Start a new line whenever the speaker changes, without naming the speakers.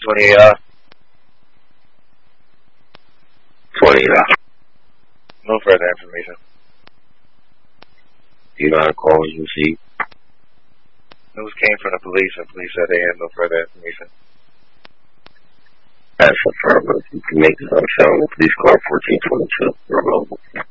28I.
28I.
No further information.
Do you know how to call was received?
News came from the police, and police said they had no further information.
That's affirmative. You can make this on show. Police car 1422.